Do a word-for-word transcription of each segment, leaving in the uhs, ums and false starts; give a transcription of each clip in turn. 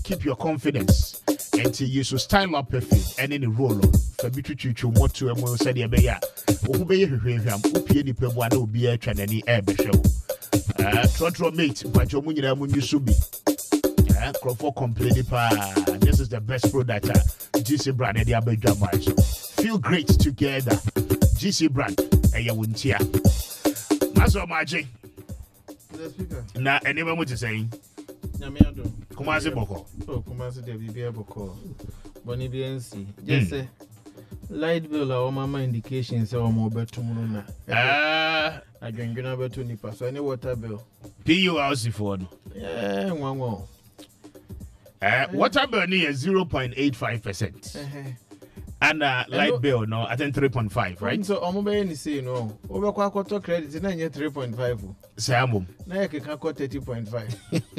keep your confidence until you should style up perfume and in the roll for me to chuchu moto and will say the beya who be him who pay the pemwa no be a tranny air show uh trotro mate but your munina mun you should be uh crofo complaining pa this is the best product uh, G C brand and the abedjama so feel great together G C brand and you wouldn't hear maso magic na anyone what you saying Nyamiado. Kumasi boko. Oh, Kumasi de bibia boko. Boni B N C. Just say light bill or mama indications or more better na. Ah, I drink gonna better nipa. So any water bill. P U house for. Yeah, one one. Eh, water bill ni zero point eight five percent. And uh, light bill no, I think three point five, right? So omo be ni say no. Obe kwa kwato credit na nye three point five. Samum. Na yake ka kwa thirty point five.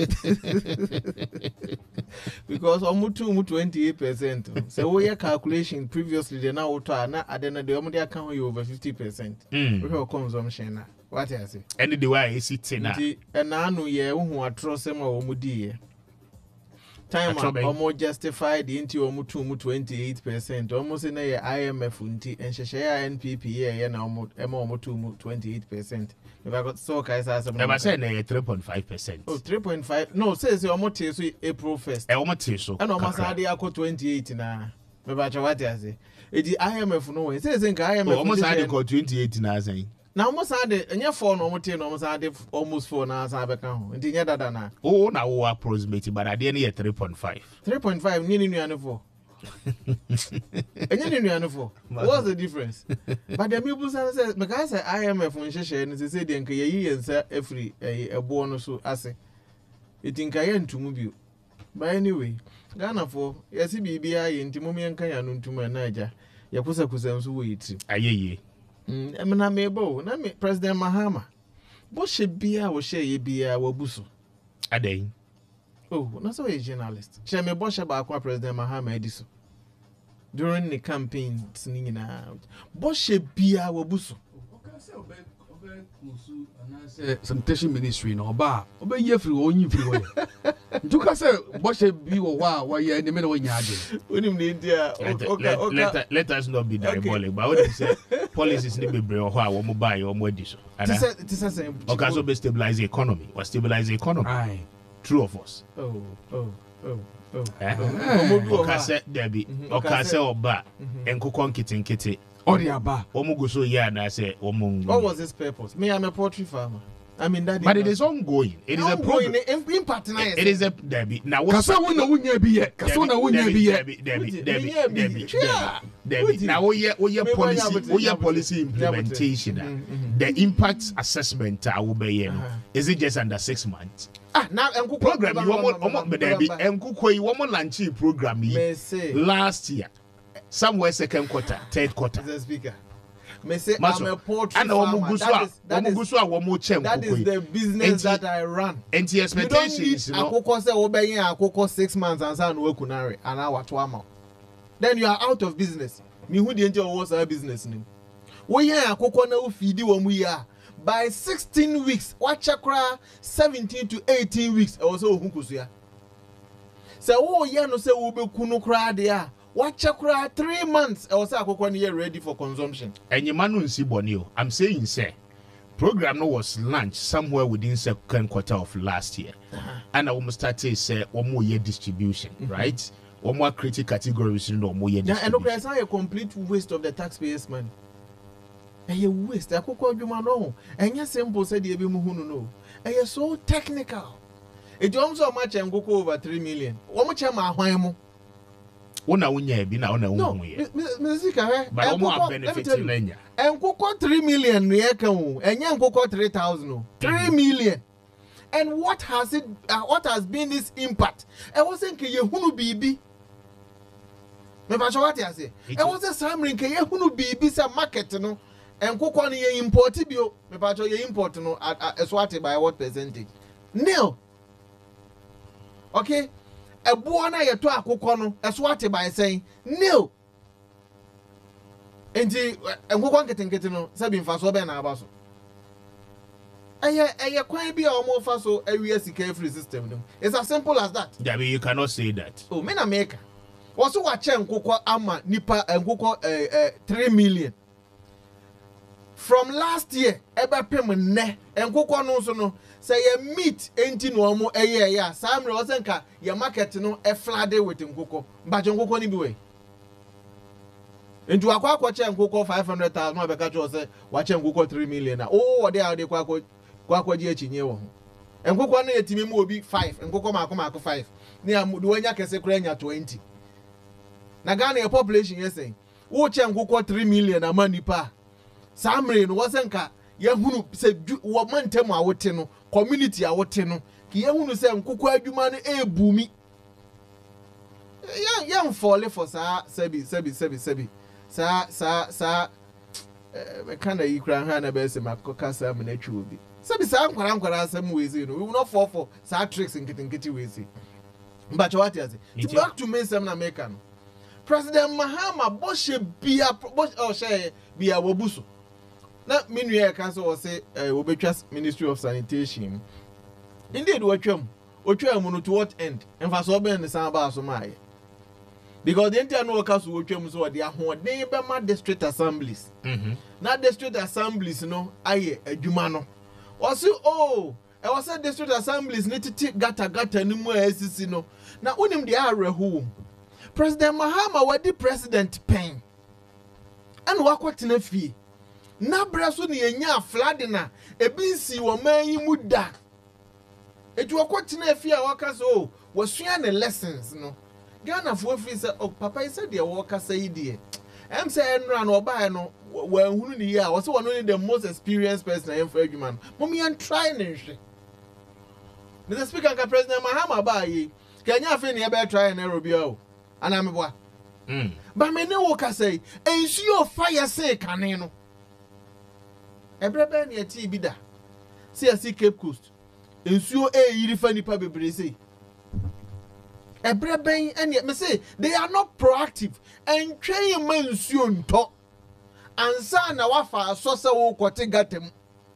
Because omo two omo twenty-eight percent. So we calculation previously they now to na adena de omo dey account you over fifty percent. Mm. We consumption na. What I say? Any the way I see it na. Nti na anu ye hu atrose ma omo di ye. Time omo justify the into omo two omo twenty-eight percent. Omo say na ye I M F nti enhehye ya N P P ye na omo ema omo two omo twenty-eight percent. If I got so kai say some. I say na three point five percent. Oh, three point five. No, say say omo te so April first. E omo te so. And omo say dey akọ twenty-eight na. Me ba cha what I say. E di I M F no way. Say say nka I M F. Omo say dey go twenty-eight na say. Na almost had the enya four no almost no almost had almost four na sa beka ho nti nya dada na oh na wo approximate but at the end three point five three point five ni ni nuane for enya ni nuane for what's the difference but the people say because I M F nhehye ni say dey nka yeyi yensa every ebo no so ase itinka ye ntumu bi but anyway Ghana for yesi bibia ye ntimu me nka ya no ntumu na aja yakusa kusa nso wo yiti ayeye Mm, I mean, I'm able. Na me President Mahama. What should be a share ye be a wabuso? A day. Oh, not so a journalist. Shall me bosh about President Mahama Edison during the campaign singing out. What should be a wabuso? Some sanitation ministry no ba obe ye free onyi free wo ntuka say bo she bi wo wa wa ye ni me no nyaade Unim the India. Let let us not be diabolic but what say policies ni bebre ho a wo mo buy wo mo adi so ana this is saying okay so be stabilize the economy or stabilize the economy aye true of us oh oh oh oh okay say there be okay say oba enkoko nkitinkiti ori aba omugo so ya na say omungu what was his purpose? Me I'm a poultry farmer. I mean that but it is ongoing it is a program impact na it is a Debbie now what kasa wona wonya bi ye kasa wona wonya bi ye Debbie Debbie Debbie Debbie now we we policy we policy implementation the impact assessment I will be is it just under six months ah now enkuko program you want Debbie enkuko you want launch program last year somewhere second quarter third quarter the speaker me say I'm a poultry and farmer. That is, that, is, that is the business that I run. And the expectations, you don't need akoko say obey akoko six months and say no kunare and hour two amount. Then you are out of business. Me who the angel was our business name. We here akoko na u feed wo mu ya by sixteen weeks watch akra seventeen to eighteen weeks e wo say ohunkusu ya. Say wo ye no say wo be kunu kra de a watch akra three months I was say ready for consumption. And your man will see Bonio. I'm saying, sir, program no was launched somewhere within second quarter of last year. Uh-huh. And I almost started say one more year distribution, mm-hmm. right? One more critical categories in no more year distribution. And look, it's a complete waste of the taxpayers' money. And you waste. I could call you man no. And you simple said you be muhunu no. And you're so technical. It comes so much and go over three million. How much am I? Ona unya bi na ona no, unye Mizika eh but omo benefit lenya enkoko three million ye kan o enya enkoko three thousand o three million. And what has it uh, what has been its impact? I wasn't ke yehunu bibi me ba so what you say I was samrin ke yehunu bibi sa market no enkoko no ye import bio me ba so ye import no eswate by what percentage nil. Okay, a buona ye to akoko no eswate by saying nil. Enti enkoko nketenkete no sabi mfa so be na aba so Eye eye kwan bi a omo fa so awie sika free system no. It's as simple as that. Jabi, you cannot say that. Oh, me na make. Also wa che nkokọ ama nipa nkokọ eh eh three million. From last year, ebe pem ne nkokọ no so no say ye meat enti no omo eye ya. Sam re osenka ye market no e flooded with nkokọ. Ba je nkokọ ni bi we. Ntu akwa akwa che nkokọ five hundred thousand abeka cho say wa che nkokọ three million na. Oh, wo dey out dey kwa akwa kwa akwa ji achinye wo ho. Nkokọ na yetimi mu obi five, nkokọ mako mako five. Ni amudu anya kese kura nya twenty. Na Ghana your population yes saying wo che nkokọ three million na manipa. Samre no wasenka ye hunu se wo mantem a wote no community a wote no ki ye hunu se nkokọ adwuma no e bumi. Yeah, yeah, fall for sa sebi sebi sebi sebi. Sa sa sa eh kind of ikran ha na be se makoka sa me na twu obi. Sebi sa nkwara nkwara asem wezi no we will not fall for sa tricks nkitinkiti wezi. But what is it? To back to me some na make no. President Mahama Boshe bia Boshe oh share bia wobuso. Na minu ya council was say uh, Obetras Ministry of Sanitation. Indeed watcham. Watcham no to what end? And for so be in the samba so my. Because the entire no council watcham so they are they be ma district assemblies. Mhm. Na district assemblies no aye adwuma no. Also oh I was at district assemblies need to take gata gata ni mu asisi no. Na unim dey arehu. President Mahama wadi president pen. And wakwatena fie. Na breso ni enya flood na ebinsi wo man yi mu da. Etu wakwatena fie a waka so wasua ne lessons no. Ghana fo free say oh papa yi said dey waka say dey. Em say enra na oba no wa hunu ni ya wo say one only the most experienced person in for adwuma no. Mommy and try ne hwe. Mister Speaker ka President Mahama ba yi. Kenya afi ne e be try na robia o. Anameboa. Mm. But me no woka say, ensuo fire say kane no. Ebrebe na ti bi da. See asi Cape Coast. Ensuo e yiri fa nipa bebre say. Ebrebe and me say they are not proactive. And train man ensuo nto. Ansa na wafa so se wo kote gatem.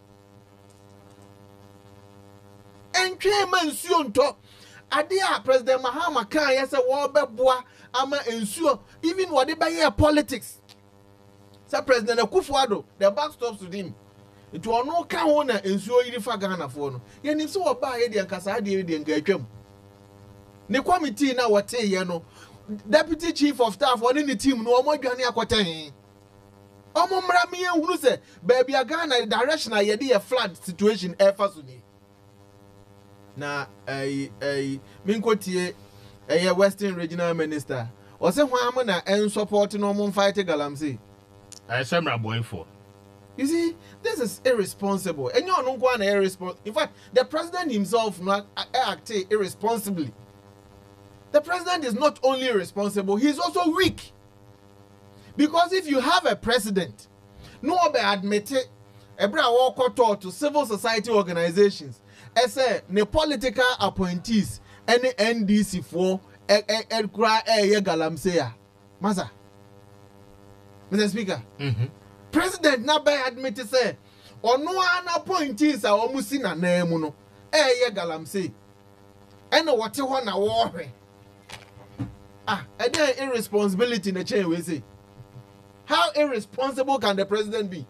And train man ensuo nto. Adia President Mahama kan yes wo beboa ama ensuo even what they buy politics. Say President Akufo-Addo the back stops to him. It will no kan ho na ensuo yiri fa Ghana fo no. Ye nim so oba ye de nkasa de de nkatwam. Ne committee na wote ye no. Deputy Chief of Staff one ni team no omo dwane akoten. Omo mra me ehunu se baby Ghana direction ye de flood situation e fa so ni. Na eh eh minkotie eh Western Regional Minister o se hwan na en support no mo fight Galamsey. I say my boy for. You see, this is irresponsible. And you don't go on irresponsible. In fact, the president himself not act irresponsibly. The president is not only irresponsible, he is also weak. Because if you have a president, no one admit it, ebra walk to civil society organizations. As a ne political appointees any N D C for e e kura e Galamsey. Masa. Mister Speaker. Mhm. President na be admit say ono an appointees a omusi na nemu no e Galamsey. E na wote ho na wo hwe. Ah, e dey irresponsibility na chain we say. How irresponsible can the president be?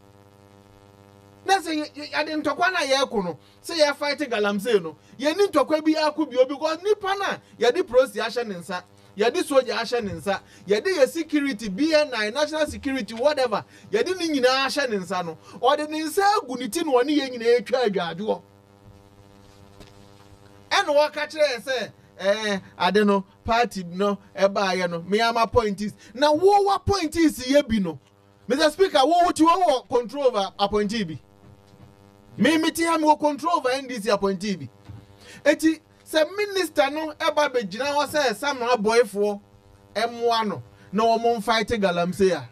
Na say ya de ntokwa na ye ko no say ya fight Galamsey no ye ni ntokwa bi akubio because nipa na ye di prosi ahye ne nsa ye di soldier ahye ne nsa ye di ye security B N I national security whatever ye di ni nyina ahye ne nsa no o de ne nsa agu ni ti no ne ye nyina etwa adwadwo en wo ka kire say eh ade no party no e ba ye no me am appointees na wo wa appointees ye bi no Mister Speaker wo wuti wo control over appointee bi me meti am wo control over N D C appointee bi eti se minister no eba be gina ho se sam na boyfo emwa no na wo mon fight Galamsey a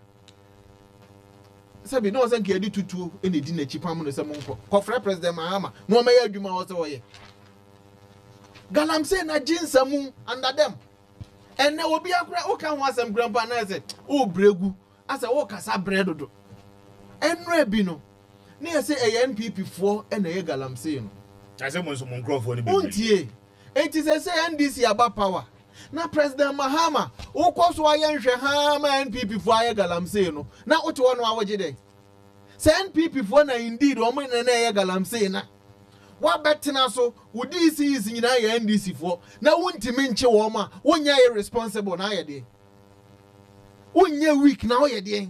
se bi no se nke edi tutu eni di na chipam no se mon ko kofre President Mahama no me ya adwuma ho se wo ye Galamsey na jinsamu under them ene obi akura o kan ho asem grandpa na se o bregu asa wo kasa bredodo enra bi no ne say a N P P for and a galamsey no I say mo so mo nkrofo ni be untie it is a say N D C about power na President Mahama wo kɔ so aye nhwɛ ha ma N P P for aye galamsey no na wote wo no awogye dey say N P P for na indeed wo mo na na aye galamsey na wa betena so wo D C is nyina ye N D C for na wontimi nche wo ma wonya irresponsible na aye dey wonya weak na wo ye dey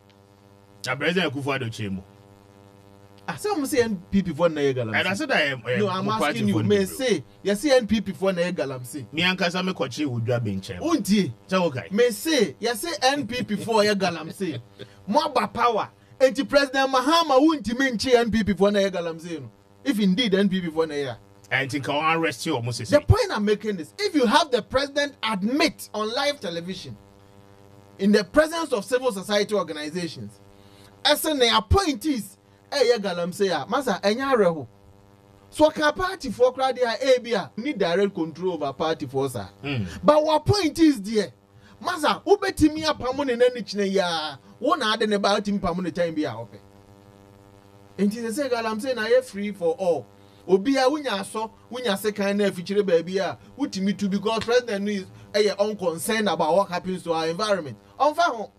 a President Akufo-Addo chemo I say I'm saying N P P for na ye galamsey and I said I am no I'm asking you may say you see N P P for na ye galamsey me ankasa me kwachi wudwa benche untie say okay may say you see N P P for ye galamsey mo ba power enti President Mahama wontimi nche N P P for na ye galamsey no if indeed N P P for na ye and think I arrest you almost the point I'm making is if you have the president admit on live television in the presence of civil society organizations as an appointees eh ye galamsey a masa enya reho so ka party for crowd there eh bia need direct control over party for sir mm. but what appointees there masa ubetimi apamo ne nani chine ya wo na ade ne ba timi pamo ne time bia ope enti say galamsey na ye free for all obia wunya so wunya second na afichire ba bia wutimi to because president is eh unconcerned about what happens to our environment onfa ho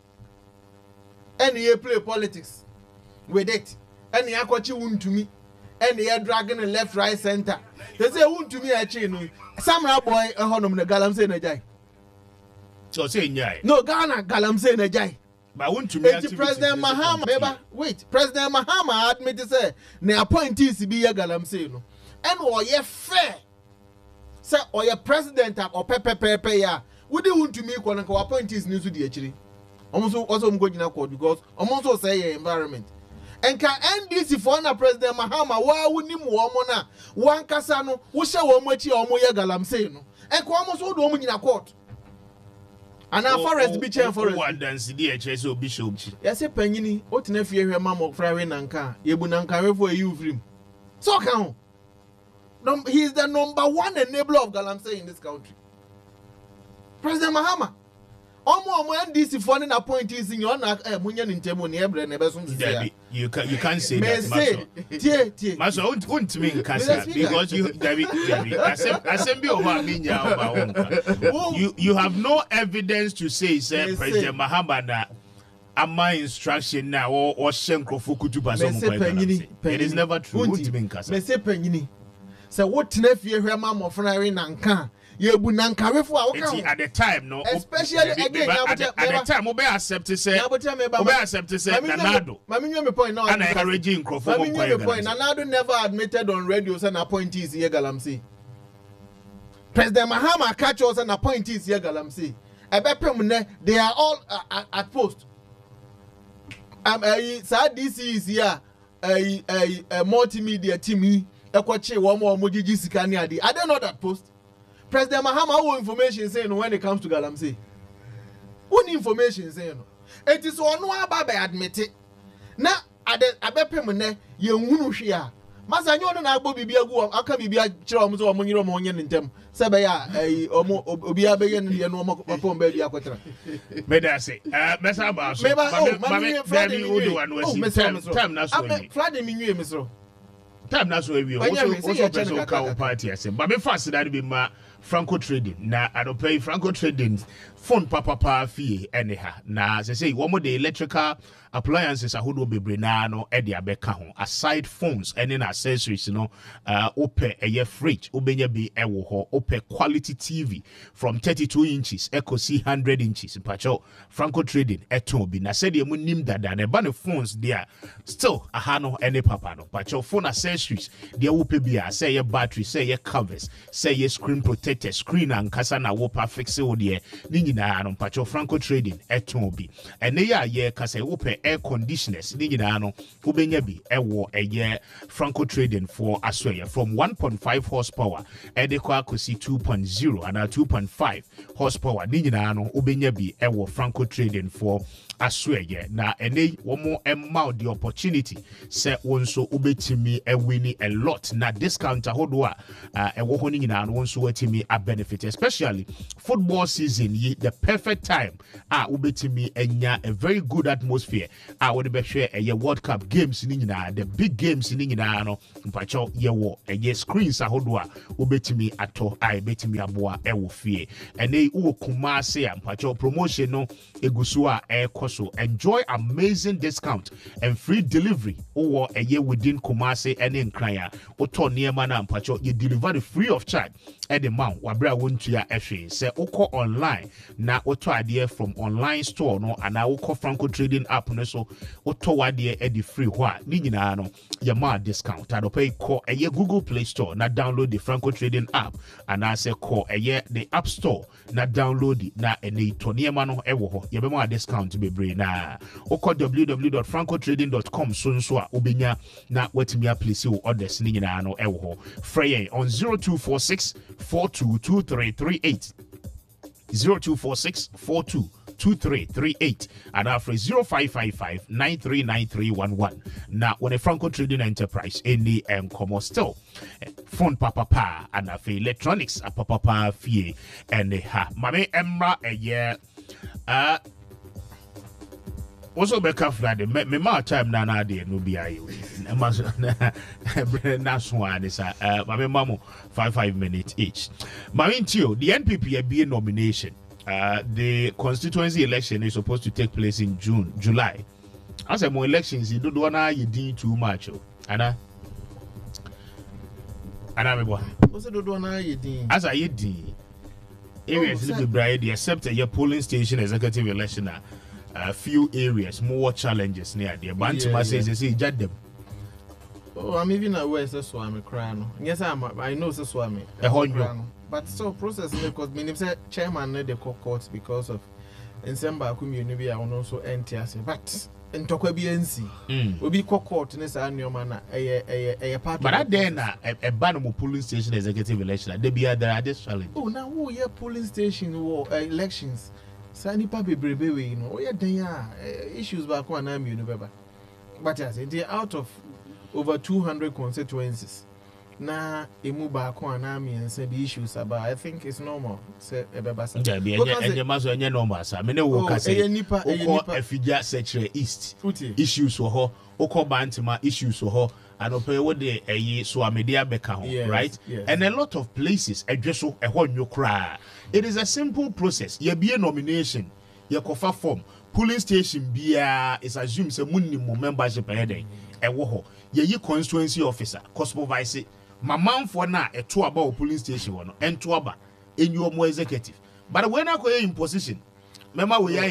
any ye play politics with it any akwachi wuntumi any ye dragging left right center they say wuntumi achi no samra boy ehonom na galamsey na jai so say nyai no Ghana galamsey na jai but wuntumi activity President Mahama beba wait President Mahama admit say na appointees bi ye galamsey no and wo ye fair say o ye president or pepepepe ya wudi wuntumi ko na ko appointees ni so di achiri omo also go gina court because omo so say your environment and can N D C for na President Mahama wa wunim wo mo na wan kasa no wo hye wo mo achi omo ye galamsey no and ko omo so do omo gina court and our forest be chair forest one dance the H S O bishop yes panyini o tena fie hwe ma mo fra we nanka yebu nanka we for you vrim so kan no he is the number one enabler of galamsey in this country President Mahama omo omo N D C for na appointees in your na eh munya ntemo ne ebre na be so nsia you can you can't say me that say tie tie maso won't won't mean kasa because you David David asem asem bi o ma minya o ba wonka you you have no evidence to say say President Mahama na ama instruction na o o shenkrofo kutuba so mo kwa it is never true won't mean kasa me say panyini say what na fie hwe ma mo fana we nanka yebu nankawefo a woka at the time no especially again at the time we accept say we accept say Nanado mami nwe me point now and encouraging Nkrofo mami nwe me point Nanado never admitted on radio say na appointees ye galamsey President Mahama catch us and appointees ye galamsey ebepem ne they are all uh, at, at post um uh, sa D C is here a a multimedia team e kwache wo mo mo gigi sika ne ade I don't know that post President Mahama who information saying when it comes to galamsey who information saying no it is one aba be admit it na ade abepem ne ye hunu hwe a masanyo no na agbo bibia gu aka bibia kire omo so omo nyiro omo nye ntem se be ya omo obi abeye ne no omo pom ba bia kwetara me da say eh mesa ba so ma me Friday odo wan wasi time na so ni Friday mi nwie misro time na so ewi o so so person ka party asem ba me fast that be ma Franco Trading na adopay Franco Trading phone papa pa fie anyhow na say say one more the electrical appliances ahodo bebre na no e de abeka ho aside phones and then accessories you know uh ope a fridge obenya bi ewo ho ope quality T V from thirty-two inches echo see one hundred inches pacho Franco Trading eton bi na say de mu nim dada na ba ne phones there still aha no any papa no pacho phone accessories de ope bi say your battery say your covers say your screen protector screen and kasa na wo perfect say odie ni nyina no pacho Franco Trading eton bi ene ya ye kasa ope air conditioners ni nyina no obenya bi ewo eye Franco Trading for aswaya from one point five horsepower e de kwa kosi two point zero and two point five horsepower ni nyina no obenya bi ewo Franco Trading for aswaya na ene womo emma the opportunity say wonso obetimi e wini a lot na discount ahodo a ewo ho ni nyina no wonso watimi a benefit especially football season ye the perfect time ah ubetimi enya a very good atmosphere ah we be share a World Cup games ni nyina the big games ni nyina no mpacho ye wo eye screens ahodo a ubetimi ato ah betimi aboa e wo fie ene wo Kumase a mpacho promotion no egusu a e koso enjoy amazing discount and free delivery or eye within Kumase ene nkran a oto niema na mpacho ye deliver free of charge at the mount wabra wontua ehwe se oko online na oto ade from online store no ana oko Franco trading app no so oto wade e di free ho a ni nyina no ye ma discount adopay ko eye Google Play Store na download the Franco trading app ana se ko eye the App Store na download na ene to niema no e wo ho ye be ma discount bebre na oko w w w dot franco trading dot com so nso a obenya na watimi place o orders ni nyina no e wo ho frey on zero two four six four two two three three eight zero two four six four two two three three eight and after zero five five five nine three nine three one one. Now, when a Franco Trading Enterprise, any and um, still phone papa pa and after electronics a papa pa fee and ha mame emra a year uh also be careful that me ma time na na de no bia you that's one is uh mame mamu five five minutes each mame tio the N P P a be nomination. Uh, the constituency election is supposed to take place in June, July. As a more elections, you don't wanna you do too much, Anna. Anna, me boy. What's the do na you do? As I did, areas little bright, except a polling station executive election. A few areas, more challenges near the Bantima says they say judge them. Oh, I'm even aware of Swami Crano. Yes, I'm. I know the Swami. A whole but so process because me say chairman the court because of in December community I also enter but in Tokwe B N C we be court in this annual manner a part but that then a ban polling station executive election they be there at this challenge. Oh now who yeah polling station war elections Sani Papi Brebe you know yeah then issues back one I'm you know but yes they out of over two hundred constituencies. Na emu ba ko anami and say the issues about I think it's normal say ebebasa yeah be enye maso enye normal sa me ne wo ka say nipa efija secretary east issues wo ho okọ bantima issues wo ho anope wo de eyi so amedia beka ho right yes. And a lot of places edweso ehọ nyokra it is a simple process ye be nomination ye kofa form polling station bia is assume say munni membership ehede ewo ho ye yi constituency officer cosmo vice my for now a two about polling station one and two about in your more executive. But when I go in position, remember we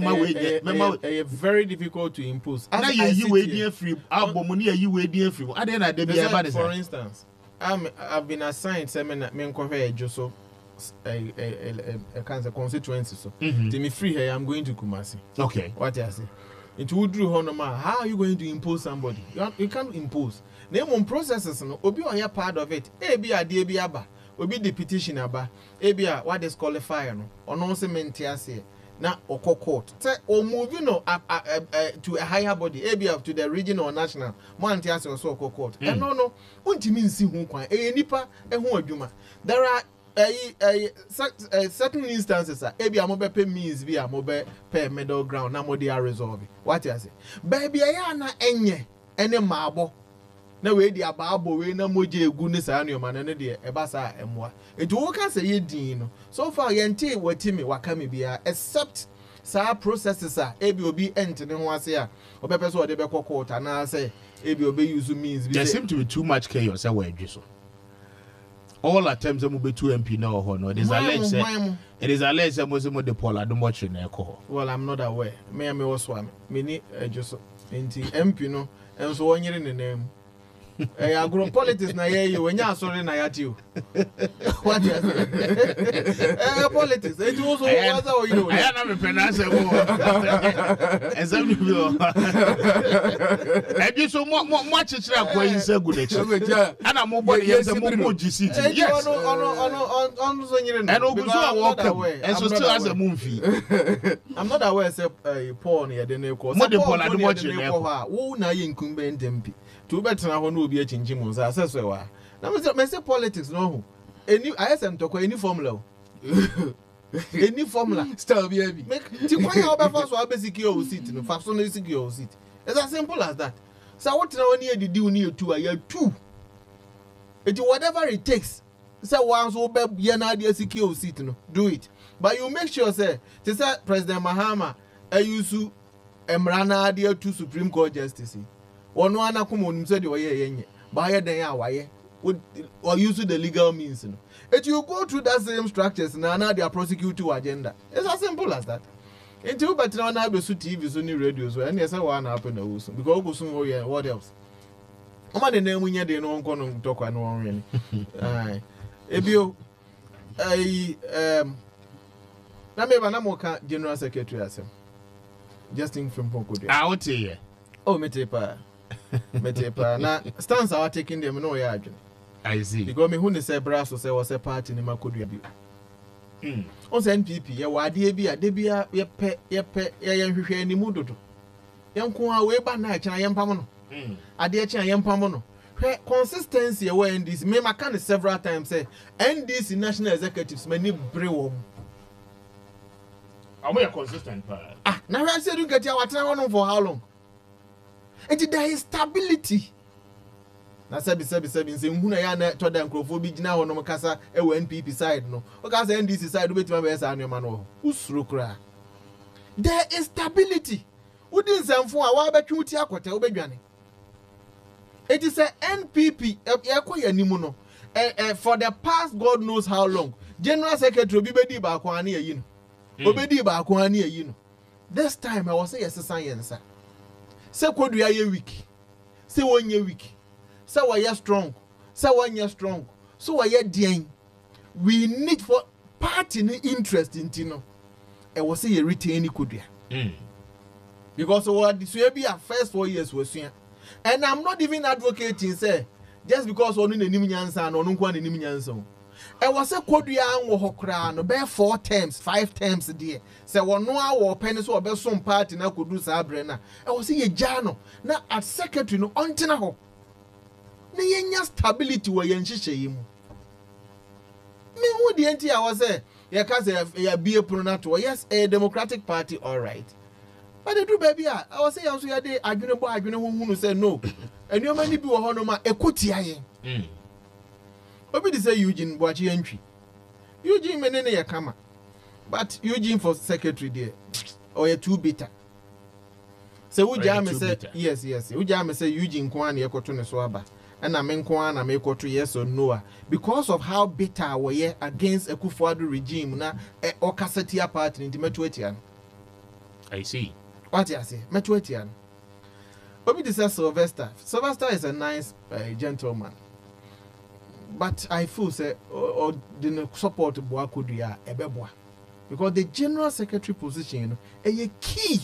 are very difficult to impose. Now you wait free album money you wait free. I didn't for instance, I'm I've been assigned seminar men cover just so a a cancer constituency so to me free here I'm going to Kumasi. Okay. What I say? It would do honor. How are you going to impose somebody? You, you can't impose. Name on processes no obi on here part of it. A be a D B aba. Obi the petition aba. A be a what is qualifier no. Or no cementiase. Na oko court. Say or moving no uh, uh, uh, to a higher body. A be up to the regional or national. Mo antiase or so oko court. Mm. And no no. Unti mean see who kwan. E nipa e hu adwuma. There are a uh, uh, certain instances uh, ebi amobe pay means bi amobe pay middle ground na mo dey resolve what you say baby aya na enye ene maabo na we di abaabo we na moje egu ne sa anyo man ne de e ba sa emwa etu wo ka say ye din no so far ye nti watimi wakame bia except sa processes a ebi obi ent ne ho ase a obepe so de be court na say ebi obi use means there seem to be too much chaos e we adwiso. All attempts to move to M P now, no. It is alleged. It is alleged that most of the Paul are not watching alcohol. Well, I'm not aware. Me and me was swam. Me ni just into M P no, and so one year in the name. I agree politics na ye you when you are sorry na yat you. What you say? Eh politics. It was what are you? I am not pronounce it. And some people. I just so much much it's not going so good. And I'm more yes more G C T. Yes. On on on on so you and Oguzo welcome. And so still has a movie. I'm not aware say Paul near the name. Mo de Paul adu watch na ko. Wo na ye incumbent M P. To better na hono obi achinchi mu za asese wa na me say politics no ho eni I S M toko any formula Any formula. Still be heavy. Make Tikwaya Obefa so basic your seat, no fasten your seat. It's as simple as that. So what now near the do near two a year two. It whatever it takes. So once obe yana the secure seat, no, do it. But you make sure say to say President Mahama I used to Emrana dear to Supreme Court Justice. One one akumun said you were yen, buy then ya why would or use the legal means. No. If you go through that same structures now now they are prosecuting agenda. It's as simple as that. Until but now now be T V so new radios and yes I want happen also because go soon oh what else. Oma the name we need they no kono talk and one really. Aye. Ebio I um na me ba na mo ka General Secretary asem. Justin Frimpong Kodua. Ah, what here? Oh, metepa. Metepa. Na stance are taking them no ya adwene. I see. Because me who ne say brass say was a party ne Makodua bi. Mm. On say N P P ye wade bi ade bia ye pe ye pe ye ye hwehwe animu dodo. Ye nko a we ba na a kira ye mpam no. Mm. Ade a kira ye mpam no. Hwe consistency we N D C me maka ne several times say N D C national executives many bre wo. Am I consistent pa? Ah, now I said you get your water on for how long? And there is stability. Na sabi sabi sabi nse nhuna ya na to da nkrofo bi gina hono kasa e w N P P side no. O kasa N D C side obetima be esa anema no. Usuro kra. There is stability. Udi nsamfo a wa betwe uti akote obedwane. It is a N P P e koya nimu no. Eh eh for the past God knows how long. General Secretary bi bedi ba kwa na yi no. Obedi ba kwa na yi no. This time I was say yes science. Say Kodua ye weak. Say one ye weak. Say why you strong. Say one ye strong. So why you dean. We need for party ni interest in Tino. I was say you retain Kodua. Mm. Because what this will be a first four years was here. And I'm not even advocating say just because on the Niminyansa and on one in Niminyansa. I was a Kodua and Wokra no bear four terms, five terms a day. Say one no hour pennies or best some party now could do Sabrina. I was saying a journal. Now at secretary no ontinaho. Nanya stability where yen shame. Me who the entity I was there. Ya case ya be a pronato. Yes, a Democratic Party, all right. But they do baby. I was saying also ya day I don't know I don't know who say no. And you many people who know equity aye. Obi dey say Eugene Boachi entry. Eugene menene ya kama. But Eugene for secretary there. Or you too bitter. Say who jam say yes yes. Who jam say Eugene Kwan ye koto ne so aba. And I mean Kwan na me koto yes or no. Because of how bitter we ye against Akufo-Addo regime na e Okasetia party nti metuetian. I see. What you say? Metuetian. Obi dey say Sylvester. Sylvester is a nice uh, gentleman. But I feel say or the support Boa Kodua ebeboa because the general secretary position you know a key.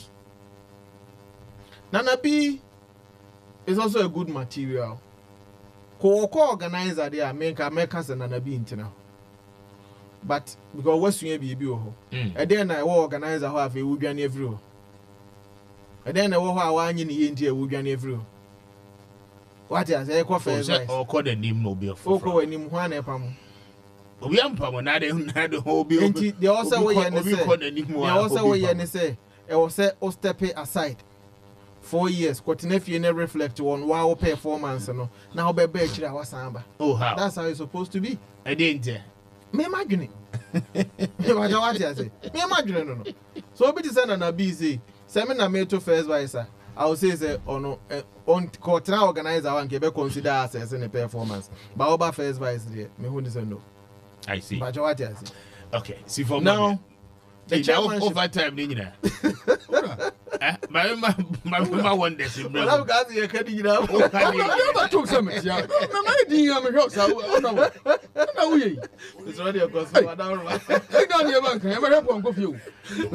Nana B is also a good material. Co-co organizer there make Americans and Nana B intina. But because what's you be ho. And then I will organize a half a would every. And then I will have one in the India would every. What is a coffee? Or call the name no be a fool. Oko enim hwan epam. Obi ampa na de na de ho bi. Enti they also we yen say. They also we yen say. E was say o step aside. Four years Kotinefie ne reflect on wow performance no. Na ho be be kire awasamba. Oh how? That's how it's supposed to be. I didn't. Me imagine. Me imagine what you say. Me imagine no no. So obi say na na B say. Say me na me to first vice. I will say say or no on court now organizer one can consider assess in a performance. But over first vice there, me who doesn't know. I see. But what I see. Okay, see for now the chairmanship over time ni nyina. Eh, my my my my one day sim. Well, I'm going to get you now. I never took some ya. Me my di am house. I know. Na wo yi. It's already a cost. I don't know. I don't hear bank. I help on go few.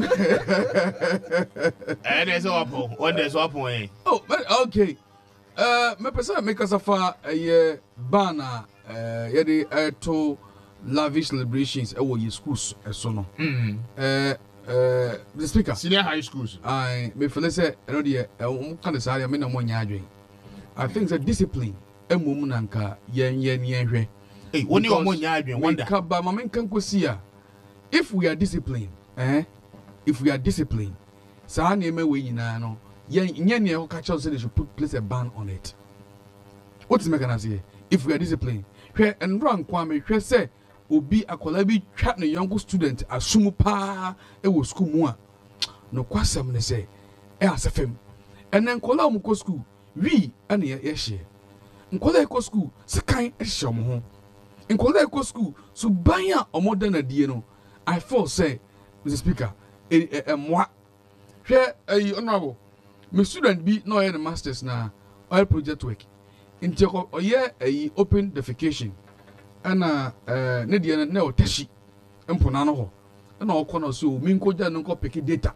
Eh, there's open. One there's open. Oh, okay. Uh, me pesa make us afa eh bana eh ye de to lavish celebrations e wo ye schools so no. Mhm. Eh Uh, the speaker senior high schools I me feel say no dey um kan say me na mo nya adwen I think the discipline emum nanka yen yen yen hwe eh woni o mo nya adwen wonder ka ba ma men kan kosi a if we are disciplined, eh? If we are disciplined, saa nneɛma wei nyinaa no, yɛn nyɛ nea ɛwɔ catch us say they should put place a ban on it. What is making us here? If we are disciplined, hwɛ nra nkwame hwɛ sɛ obi akola bi twa ne young student asum paa ɛwɔ school mu a no kwasɛm ne sɛ ɛ asɛfɛm ɛnɛ nkola mu kɔ school wi ɛne yɛhyɛ nkola ɛkɔ school sekan ɛhyɛ ɔmo ho nkola ɛkɔ school so ban a ɔmo da na die no I feel say Mister Speaker ɛmoa hwɛ ɛyi honorable me student bi na ɔyɛ ne masters na ɔyɛ project work nti ɔyɛ ɛyi open defecation ɛna ɛɛ ne deɛ na ɔtɛhyi mpona no hɔ ɛna ɔkɔ na so mi nkɔgya no nkɔ peki data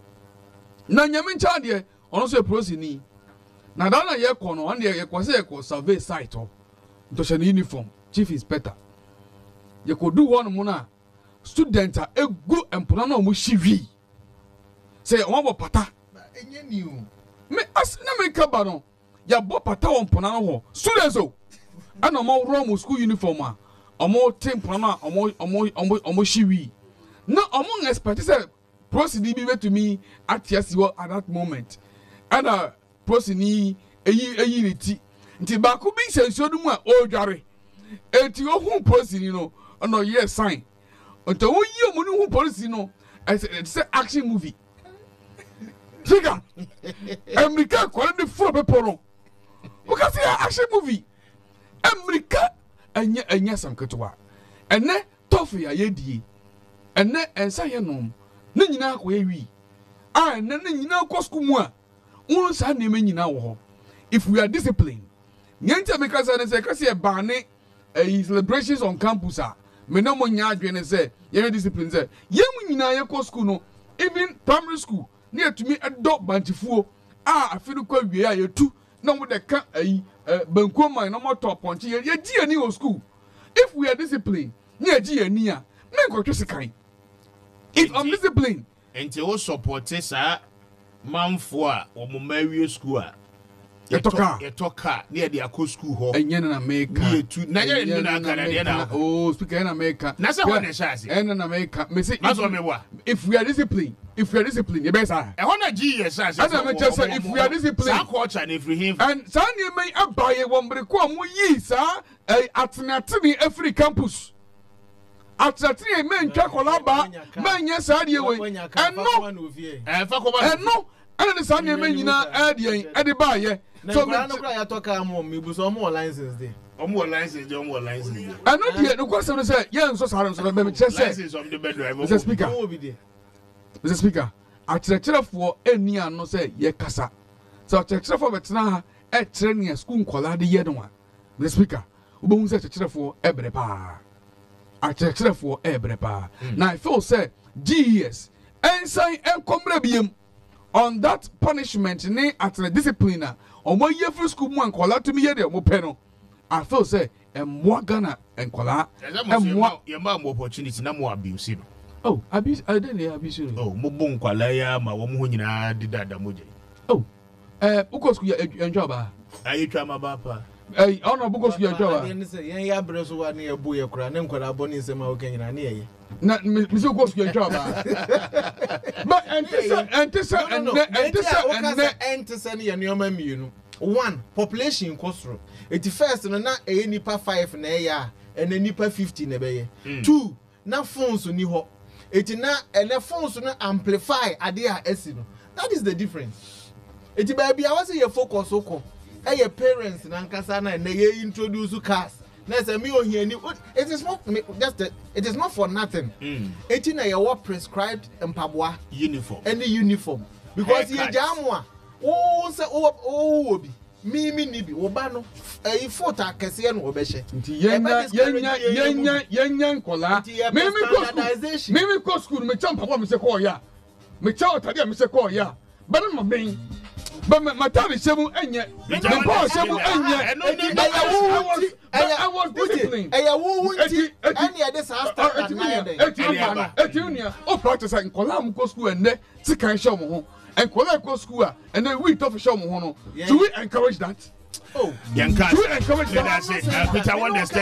na nyame nkyɛn deɛ ɔno so eprosi ni na da na yɛ kɔ no ɔno deɛ yɛ kɔ sɛ yɛ kɔ survey site hɔ ntɔhyɛ ne uniform chief inspector yɛ kɔ du hɔ no mu na student a egu mpona na ɔmo hyi wi sɛ ɔmo bɔ pata enye new me as na me kaba no yɛ bɔ pata wɔ mpona no hɔ students o ɛna ɔmo wura ɔmo school uniform a ɔmo te mpona no a ɔmo ɔmo ɔmo ɔmo hyi wi na ɔmo expect sɛ prosidi bi betumi atiasi wɔ at that moment ɛna prosini eyi eyi ne ti nti baako bi sɛ nsuo no mu a ɔredware eti ohun prosini no ɛna ɔyɛ sign nti wɔn yi ɔmo ne hu polisi no ɛsɛ ɛsɛ action movie figure America kɔla de furo pepɔ no wɔkasi yɛ action movie America ɛnyɛ ɛnyɛ sanketewa ɛnɛ tɔfi a yɛdie ɛnɛ ɛnsa yɛ nom ne nyinaa kɔ yɛ wi a ɛnɛ ne nyinaa kɔ sukuu mu a wɔn saa nneɛma nyinaa wɔ hɔ if we are disciplined nyɛ nti America sɛ ne sɛ kasi yɛ baane ɛyi celebrations on campus a me no mo nya adwene sɛ yɛ discipline sɛ yɛ mu nyinaa yɛ kɔ school no even primary school ne yɛtumi ɛdɔ bantifuo a afi no kɔ wie a yɛtu na mo de ka ayi bankuo man na mo tɔ pɔnkye yɛ yɛ gye ani wɔ school if we are disciplined ne yɛ gye ani a me nkɔtwe sekan if I'm disciplined enti wo support saa manfo a wɔn ma wie school a yɛtɔka yɛtɔka ne yɛ de akɔ school hɔ ɛnyɛ na meka ne yɛtu na yɛ ne na aka na deɛ na oh speaker ɛna meka na sɛ hɔ na hyɛ ase ɛna na meka me say maso me wa if we are disciplined if we are disciplined yɛ bɛ sa ɛhɔ na gye yɛ hyɛ ase ɛna me kyerɛ sɛ if we are disciplined saa culture na efiri him and saa nneɛma yi aba yɛ wɔ mbere ko a mo yi saa atenatene afiri campus atenatene mɛntwa kɔlaba mɛnyɛ saa deɛ wei ɛno ɛfa kɔba ɛno ɛna ne saa nneɛma nyinaa ɛdeɛ ɛde baayɛ so me no kra ya toka am me bu so mo license dey omo license dey omo license dey ɛno deɛ no kwasɛm no sɛ yɛn nso saa nso bɛ me kyerɛ sɛ license of the bed driver Mister Speaker Mister Speaker akyerɛkyerɛfoɔ ɛni ano sɛ yɛ kasa sɛ akyerɛkyerɛfoɔ bɛtena ha ɛkyerɛ nea school nkɔla de yɛ no a Mister Speaker wobɛhu sɛ akyerɛkyerɛfoɔ ɛbrɛ paa akyerɛkyerɛfoɔ ɛbrɛ paa na I feel sɛ G E S ɛnsan ɛnkɔmmerɛ biem on that punishment ne atene discipline a omo ye free school mu ankola to me ye de omo pɛ no I feel say emwa Ghana enkola emwa ye ma mo opportunity na mo abuse no oh abuse I don't know abuse oh mo bo nkwala ya ma wo mo nyina didada mo je oh eh uko school enjoy ba ayi twa ma ba pa eh ono uko school enjoy ba yen say yen ya breso wa ne ebu ye kura ne nkwala bo ni nsema o kenyina ne ye na me say uko school enjoy ba but antisa antisa and antisa and antisa ne ye nyoma mienu one population kosro eti first no na eye nipa five na e ya and nipa fifty na be ye two na phones ni ho eti na ene phones no amplify ade a esi no that is the difference eti ba bia wase ye focus oko e ye parents na nkasa na na ye introduce cars na say me ohiani it is not just a, it is not for nothing eti na ye what prescribed mpaboa uniform any uniform because ye jamwa wo se wo obi mi mi ni bi wo ba no eh foot akese no obehye nti yenya yenya yenya yenya nkola me me ko school me me ko school me champa bo me se ko ya me cha otade me se ko ya ba na ben ba me matari shemu enye me pa shemu enye I was disciplined eh ya wo wunti ene e de sa start na ya den eti unia o practice nkola am ko school enne ti kan hye mo ho enkola ko school a ene we to hye mo ho no do we encourage that oh encourage do we encourage that I say Peter wonders